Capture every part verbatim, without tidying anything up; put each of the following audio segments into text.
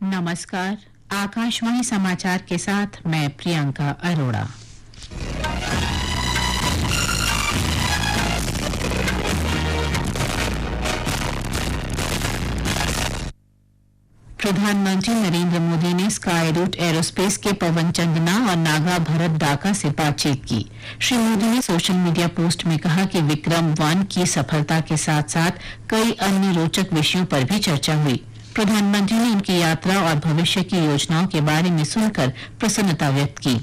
नमस्कार। आकाशवाणी समाचार के साथ मैं प्रियंका अरोड़ा। प्रधानमंत्री नरेंद्र मोदी ने स्काई रूट एरोस्पेस के पवन चंदना और नागा भरत डाका से बातचीत की। श्री मोदी ने सोशल मीडिया पोस्ट में कहा कि विक्रम वन की सफलता के साथ साथ कई अन्य रोचक विषयों पर भी चर्चा हुई। प्रधानमंत्री ने उनकी यात्रा और भविष्य की योजनाओं के बारे में सुनकर प्रसन्नता व्यक्त की।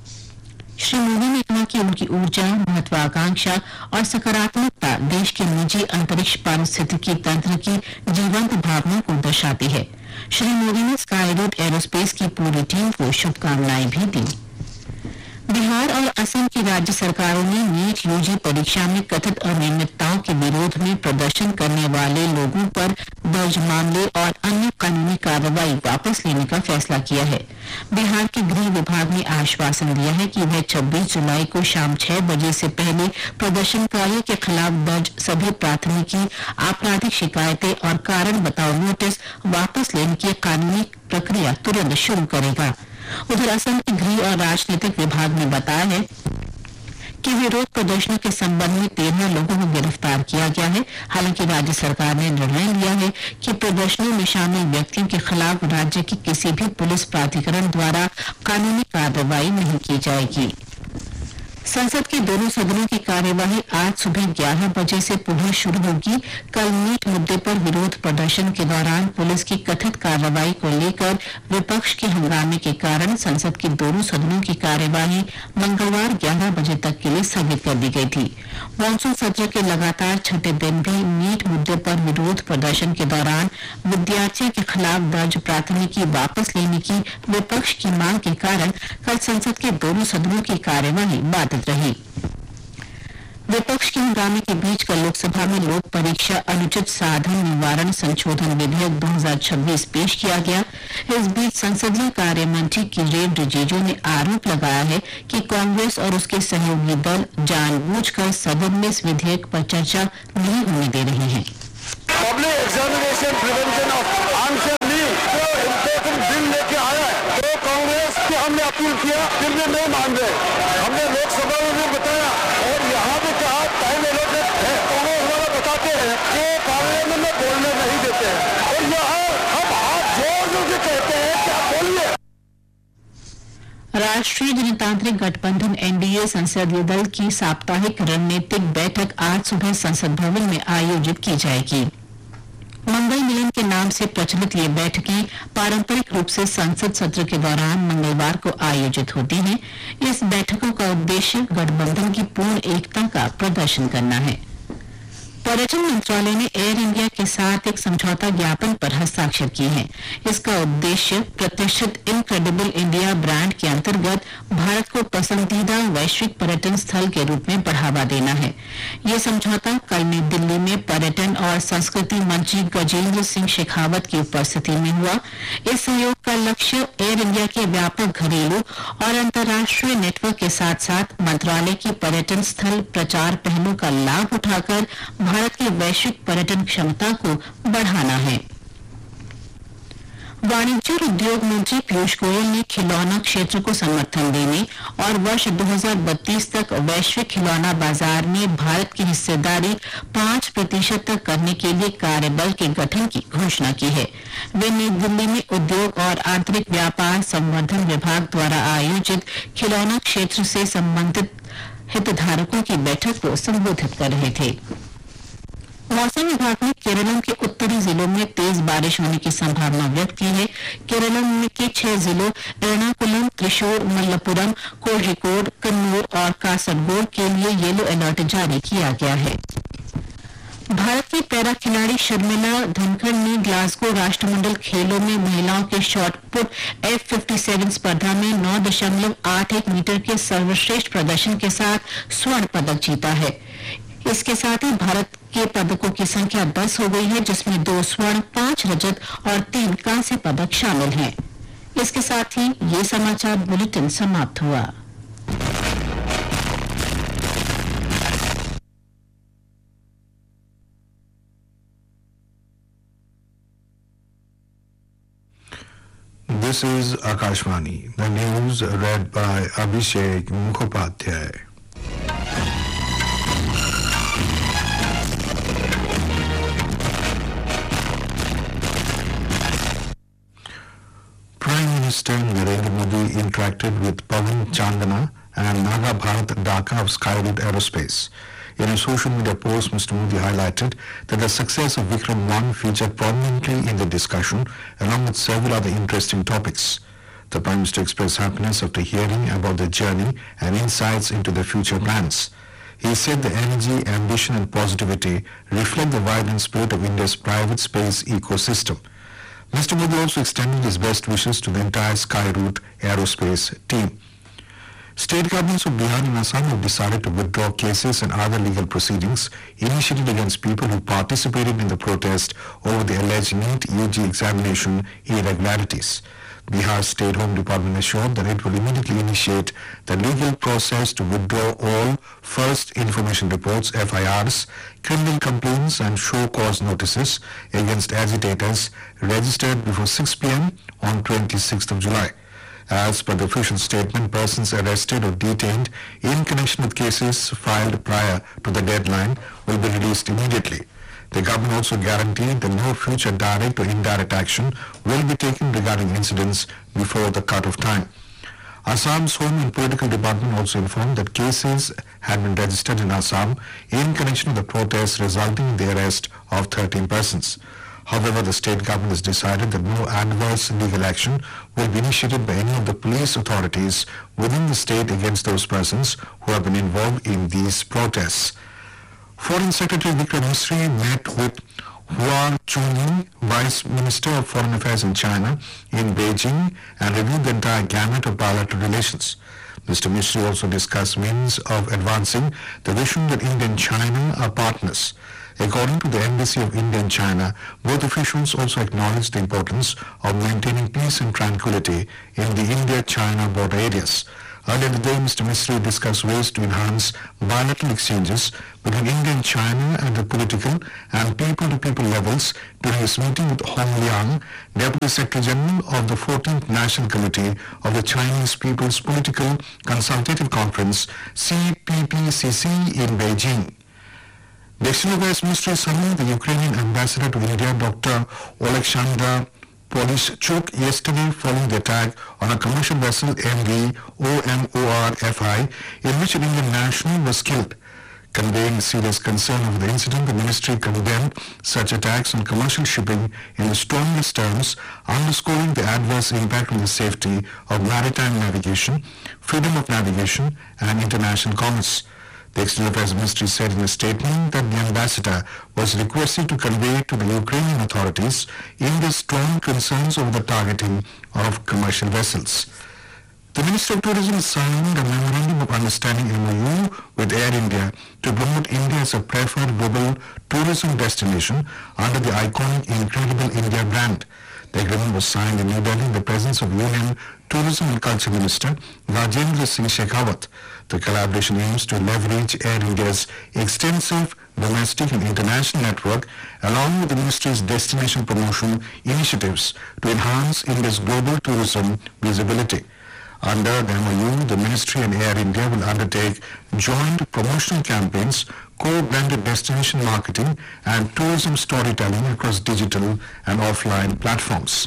श्री मोदी ने कहा कि उनकी ऊर्जा, महत्वाकांक्षा और सकारात्मकता देश के निजी अंतरिक्ष पारिस्थितिकी तंत्र की जीवंत भावना को दर्शाती है। श्री मोदी ने स्काई रूट एरोस्पेस की पूरी टीम को शुभकामनाएं भी दी। बिहार और असम की राज्य सरकारों ने नीट यूजी परीक्षा में कथित अनियमितताओं के विरोध में प्रदर्शन करने वाले लोगों पर दर्ज मामले और अन्य कानूनी कार्रवाई वापस लेने का फैसला किया है। बिहार के गृह विभाग ने आश्वासन दिया है कि वह छब्बीस जुलाई को शाम छह बजे से पहले प्रदर्शनकारियों के खिलाफ दर्ज सभी प्राथमिकी, आपराधिक शिकायतें और कारण बताओ नोटिस वापस लेने की कानूनी प्रक्रिया तुरंत शुरू करेगा। उधर असम के गृह और राजनीतिक विभाग ने बताया है कि विरोध प्रदर्शनों के संबंध में तेरह लोगों को गिरफ्तार किया गया है। हालांकि राज्य सरकार ने निर्णय लिया है कि प्रदर्शनों में शामिल व्यक्तियों के खिलाफ राज्य के किसी भी पुलिस प्राधिकरण द्वारा कानूनी कार्रवाई नहीं की जाएगी। संसद के दोनों सदनों की कार्यवाही आज सुबह ग्यारह बजे से पुनः शुरू होगी। कल नीट मुद्दे पर विरोध प्रदर्शन के दौरान पुलिस की कथित कार्रवाई को लेकर विपक्ष के हंगामे के कारण संसद के दोनों सदनों की कार्यवाही मंगलवार ग्यारह बजे तक के लिए स्थगित कर दी गई थी। मानसून सत्र के लगातार छठे दिन भी नीट मुद्दे पर विरोध प्रदर्शन के दौरान विद्यार्थियों के खिलाफ दर्ज प्राथमिकी वापस लेने की विपक्ष की मांग के कारण कल संसद के दोनों सदनों की कार्यवाही बाधित रही। विपक्ष के हंगामे के बीच कल लोकसभा में लोक परीक्षा अनुचित साधन निवारण संशोधन विधेयक दो हज़ार छब्बीस पेश किया गया। इस बीच संसदीय कार्य मंत्री किरेन रिजिजू ने आरोप लगाया है कि कांग्रेस और उसके सहयोगी दल जानबूझकर सदन में इस विधेयक पर चर्चा नहीं होने दे रहे हैं। Public examination prevention of answer leak जो इम्पोर्टेंट बिल लेके आया है, तो कांग्रेस की हमने अपील किया, फिर भी नहीं मान रहे। हमने लोकसभा में भी बताया और यहाँ भी कहा, टाइम एलोकेट है, तो वो हमारा बताते हैं कि पार्लियामेंट में बोलने नहीं देते हैं और यहाँ हम हाथ जोड़ जोड़ के कहते हैं क्या बोलिए। राष्ट्रीय जनतांत्रिक गठबंधन एनडीए संसदीय दल की साप्ताहिक रणनीतिक बैठक आज सुबह संसद भवन में आयोजित की जाएगी। मंगल मिलन के नाम से प्रचलित ये बैठकें पारंपरिक रूप से संसद सत्र के दौरान मंगलवार को आयोजित होती हैं। इस बैठकों का उद्देश्य गठबंधन की पूर्ण एकता का प्रदर्शन करना है। पर्यटन मंत्रालय ने एयर इंडिया के साथ एक समझौता ज्ञापन पर हस्ताक्षर किए हैं। इसका उद्देश्य प्रतिष्ठित इनक्रेडिबल इंडिया ब्रांड के अंतर्गत भारत को पसंदीदा वैश्विक पर्यटन स्थल के रूप में बढ़ावा देना है। ये समझौता कल नई दिल्ली में पर्यटन और संस्कृति मंत्री गजेंद्र सिंह शेखावत की उपस्थिति में हुआ। इस सहयोग का लक्ष्य एयर इंडिया के व्यापक घरेलू और अंतर्राष्ट्रीय नेटवर्क के साथ साथ मंत्रालय की पर्यटन स्थल प्रचार पहलों का लाभ उठाकर भारत की वैश्विक पर्यटन क्षमता को बढ़ाना है। वाणिज्य और उद्योग मंत्री पीयूष गोयल ने खिलौना क्षेत्र को समर्थन देने और वर्ष दो हज़ार बत्तीस तक वैश्विक खिलौना बाजार में भारत की हिस्सेदारी पांच प्रतिशत तक करने के लिए कार्यबल के गठन की घोषणा की है। वे नई दिल्ली में उद्योग और आंतरिक व्यापार संवर्धन विभाग द्वारा आयोजित खिलौना क्षेत्र से संबंधित हितधारकों की बैठक को संबोधित कर रहे थे। मौसम विभाग ने केरलम के उत्तरी जिलों में तेज बारिश होने की संभावना व्यक्त की है। केरलम के छह जिलों एर्नाकुलम, त्रिशूर, मलप्पुरम, कोझिकोड, कन्नूर और कासरगोड के लिए येलो अलर्ट जारी किया गया है। भारत की पैरा खिलाड़ी शर्मिला धनखड़ ने ग्लासगो राष्ट्रमंडल खेलों में महिलाओं के शॉट पुट एफ सत्तावन स्पर्धा में नौ दशमलव आठ एक मीटर के सर्वश्रेष्ठ प्रदर्शन के साथ स्वर्ण पदक जीता है। इसके साथ ही भारत के पदकों की संख्या दस हो गई है, जिसमें दो स्वर्ण, पांच रजत और तीन कांस्य पदक शामिल हैं। इसके साथ ही ये समाचार बुलेटिन समाप्त हुआ। This is Akashvani. The news read by Abhishek Mukhopadhyay. Prime Minister Narendra Modi interacted with Pawan Chandana and Naga Bharat Dhaka of Skyroot Aerospace. In a social media post, Mister Modi highlighted that the success of Vikram one featured prominently in the discussion, along with several other interesting topics. The Prime Minister expressed happiness after hearing about the journey and insights into the future plans. He said the energy, ambition and positivity reflect the vibrant spirit of India's private space ecosystem. Mister Modi also extended his best wishes to the entire Skyroot Aerospace team. State governments of Bihar and Assam have decided to withdraw cases and other legal proceedings initiated against people who participated in the protest over the alleged NEET U G examination irregularities. Bihar State Home Department assured that it will immediately initiate the legal process to withdraw all first information reports, F I Rs, criminal complaints and show cause notices against agitators registered before six p m on twenty-sixth of July. As per the official statement, persons arrested or detained in connection with cases filed prior to the deadline will be released immediately. The government also guaranteed that no future direct or indirect action will be taken regarding incidents before the cut-off time. Assam's Home and Political Department also informed that cases had been registered in Assam in connection with the protests resulting in the arrest of thirteen persons. However, the state government has decided that no adverse legal action will be initiated by any of the police authorities within the state against those persons who have been involved in these protests. Foreign Secretary Vikram Misri met with Hua Chunying, Vice Minister of Foreign Affairs in China, in Beijing and reviewed the entire gamut of bilateral relations. Mister Misri also discussed means of advancing the vision that India and China are partners. According to the Embassy of India and China, both officials also acknowledged the importance of maintaining peace and tranquility in the India-China border areas. Earlier today, Mister Misri discussed ways to enhance bilateral exchanges between India and China at the political and people-to-people levels during his meeting with Hong Liang, Deputy Secretary General of the fourteenth National Committee of the Chinese People's Political Consultative Conference, C P P C C, in Beijing. The External Affairs Ministry summoned the Ukrainian ambassador to India, Doctor Oleksandr Polishchuk, yesterday following the attack on a commercial vessel M V O M O R F I, in which an Indian national was killed. Conveying serious concern over the incident, the ministry condemned such attacks on commercial shipping in the strongest terms, underscoring the adverse impact on the safety of maritime navigation, freedom of navigation, and international commerce. The External Affairs Ministry said in a statement that the ambassador was requested to convey to the Ukrainian authorities India's strong concerns over the targeting of commercial vessels. The Ministry of Tourism signed a Memorandum of Understanding M O U with Air India to promote India as a preferred global tourism destination under the iconic Incredible India brand. The agreement was signed in New Delhi in the presence of Union Tourism and Culture Minister Rajendra Singh Shekhawat. The collaboration aims to leverage Air India's extensive domestic and international network along with the ministry's destination promotion initiatives to enhance India's global tourism visibility. Under the M O U, the ministry and Air India will undertake joint promotional campaigns, co-branded destination marketing and tourism storytelling across digital and offline platforms.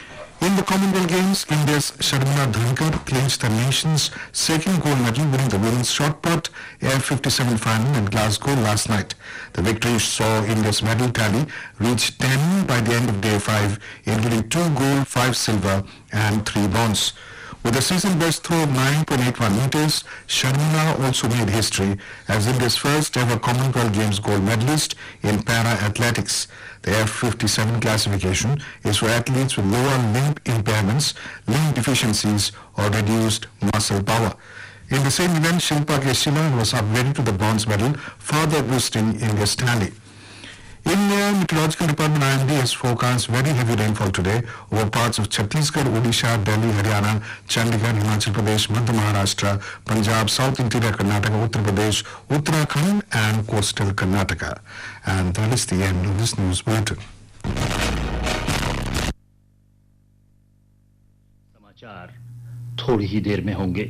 In the Commonwealth Games, India's Sharmila Dhankar clinched the nation's second gold medal, winning the women's shot put Air fifty-seven final in Glasgow last night. The victory saw India's medal tally reach ten by the end of day five, including two gold, five silver and three bronze. With a season best throw of nine point eight one meters, Sharmila also made history as India's first ever Commonwealth Games gold medalist in para-athletics. The F fifty-seven classification is for athletes with lower limb impairments, limb deficiencies or reduced muscle power. In the same event, Shilpa Keshilan was upgraded to the bronze medal, further boosting India's tally. India Meteorological Department I M D has forecast very heavy rainfall today over parts of Chhattisgarh, Odisha, Delhi, Haryana, Chandigarh, Himachal Pradesh, Madhya Maharashtra, Punjab, South Interior Karnataka, Uttar Pradesh, Uttarakhand and coastal Karnataka. And that is the end of this news bulletin. समाचार थोड़ी ही देर में होंगे।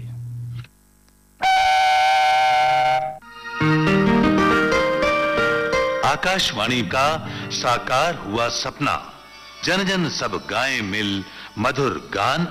आकाशवाणी का साकार हुआ सपना, जन जन सब गाएं मिल मधुर गान